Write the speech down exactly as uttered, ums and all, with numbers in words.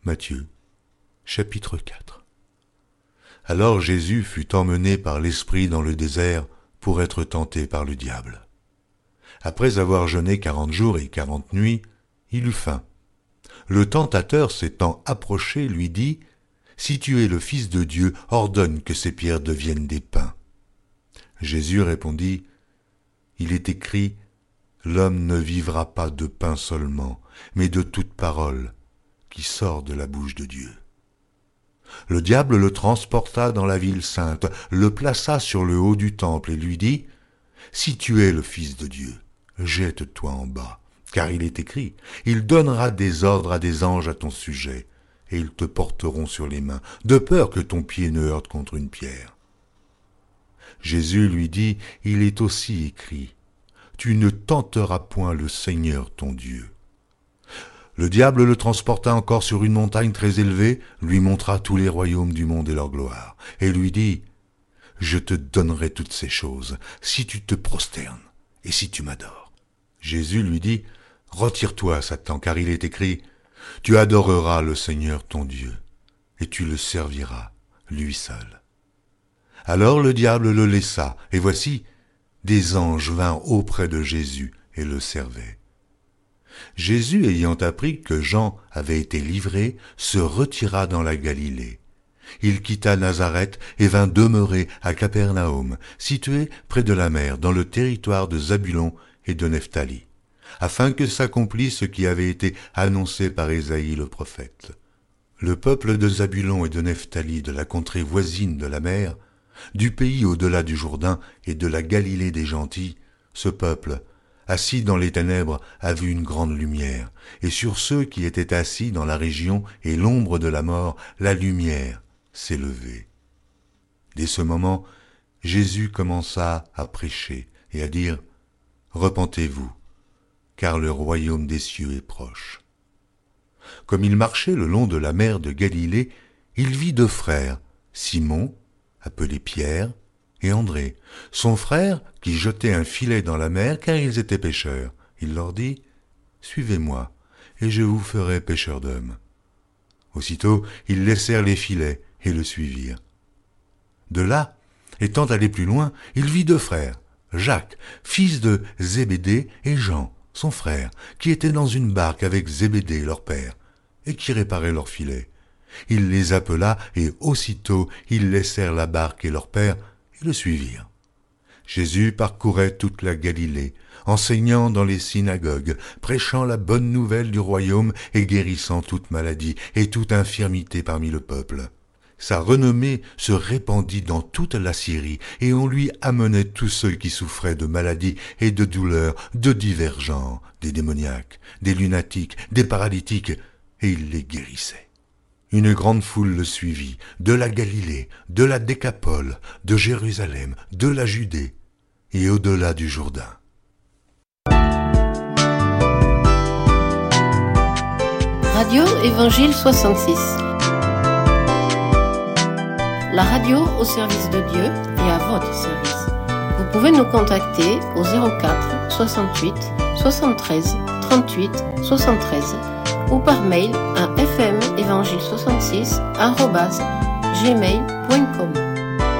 Matthieu, chapitre quatre. Alors Jésus fut emmené par l'Esprit dans le désert pour être tenté par le diable. Après avoir jeûné quarante jours et quarante nuits, il eut faim. Le tentateur s'étant approché lui dit « Si tu es le Fils de Dieu, ordonne que ces pierres deviennent des pains. » Jésus répondit « Il est écrit, l'homme ne vivra pas de pain seulement, mais de toute parole qui sort de la bouche de Dieu. » Le diable le transporta dans la ville sainte, le plaça sur le haut du temple et lui dit « Si tu es le Fils de Dieu, jette-toi en bas, car il est écrit, il donnera des ordres à des anges à ton sujet, et ils te porteront sur les mains, de peur que ton pied ne heurte contre une pierre. » Jésus lui dit « Il est aussi écrit, tu ne tenteras point le Seigneur ton Dieu. » Le diable le transporta encore sur une montagne très élevée, lui montra tous les royaumes du monde et leur gloire, et lui dit « Je te donnerai toutes ces choses, si tu te prosternes et si tu m'adores. » Jésus lui dit « Retire-toi, Satan, car il est écrit, tu adoreras le Seigneur ton Dieu, et tu le serviras, lui seul. » Alors le diable le laissa, et voici, des anges vinrent auprès de Jésus et le servaient. Jésus, ayant appris que Jean avait été livré, se retira dans la Galilée. Il quitta Nazareth et vint demeurer à Capernaum, situé près de la mer, dans le territoire de Zabulon et de Nephtali, afin que s'accomplisse ce qui avait été annoncé par Ésaïe le prophète. Le peuple de Zabulon et de Nephtali, de la contrée voisine de la mer, du pays au-delà du Jourdain et de la Galilée des gentils, ce peuple, assis dans les ténèbres, a vu une grande lumière, et sur ceux qui étaient assis dans la région et l'ombre de la mort, la lumière s'est levée. Dès ce moment, Jésus commença à prêcher et à dire « Repentez-vous, car le royaume des cieux est proche. » Comme il marchait le long de la mer de Galilée, il vit deux frères, Simon, appelé Pierre, et André, son frère, qui jetait un filet dans la mer car ils étaient pêcheurs. Il leur dit « Suivez-moi, et je vous ferai pêcheurs d'hommes. » Aussitôt, ils laissèrent les filets et le suivirent. De là, étant allé plus loin, il vit deux frères, Jacques, fils de Zébédée, et Jean, son frère, qui étaient dans une barque avec Zébédée, leur père, et qui réparaient leurs filets. Il les appela, et aussitôt ils laissèrent la barque et leur père, et le suivirent. Jésus parcourait toute la Galilée, enseignant dans les synagogues, prêchant la bonne nouvelle du royaume et guérissant toute maladie et toute infirmité parmi le peuple. Sa renommée se répandit dans toute la Syrie, et on lui amenait tous ceux qui souffraient de maladies et de douleurs de divers genres, des démoniaques, des lunatiques, des paralytiques, et il les guérissait. Une grande foule le suivit, de la Galilée, de la Décapole, de Jérusalem, de la Judée et au-delà du Jourdain. Radio Évangile soixante-six. La radio au service de Dieu et à votre service. Vous pouvez nous contacter au zéro quatre soixante-huit soixante-treize trente-huit soixante-treize ou par mail à f m évangile soixante-six arobase gmail point com.